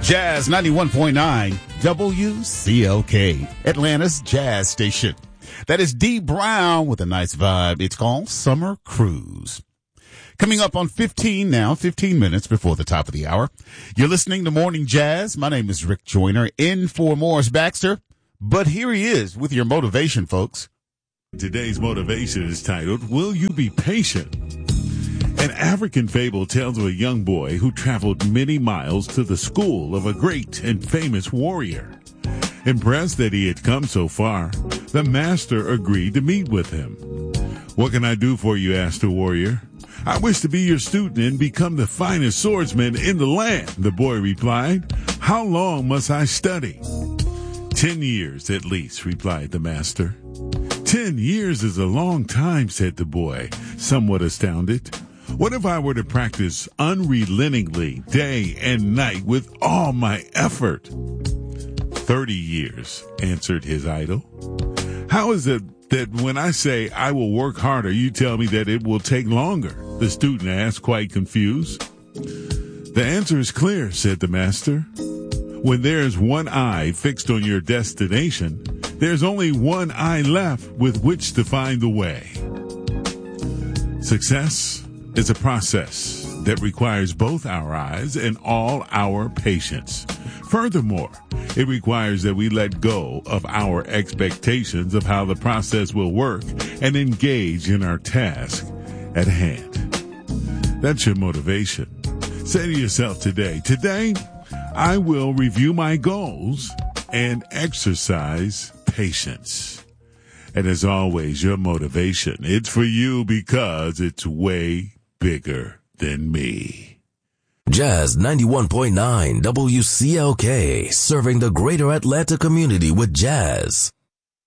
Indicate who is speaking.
Speaker 1: Jazz 91.9 WCLK, Atlanta's jazz station. That is Dee Brown with a nice vibe. It's called Summer Cruise. Coming up on 15 minutes before the top of the hour. You're listening to Morning Jazz. My name is Rick Joyner, in for Morris Baxter. But here he is with your motivation, folks.
Speaker 2: Today's motivation is titled, Will You Be Patient? An African fable tells of a young boy who traveled many miles to the school of a great and famous warrior. Impressed that he had come so far, the master agreed to meet with him. "What can I do for you?" asked the warrior. "I wish to be your student and become the finest swordsman in the land," the boy replied. "How long must I study?" 10 years at least," replied the master. 10 years is a long time," said the boy, somewhat astounded. "What if I were to practice unrelentingly day and night with all my effort?" 30 years, answered his idol. "How is it that when I say I will work harder, you tell me that it will take longer?" the student asked, quite confused. "The answer is clear," said the master. "When there's one eye fixed on your destination, there's only one eye left with which to find the way." Success is a process that requires both our eyes and all our patience. Furthermore, it requires that we let go of our expectations of how the process will work and engage in our task at hand. That's your motivation. Say to yourself today, I will review my goals and exercise patience. And as always, your motivation, it's for you because it's way bigger than me.
Speaker 3: Jazz 91.9 WCLK, serving the greater Atlanta community with jazz.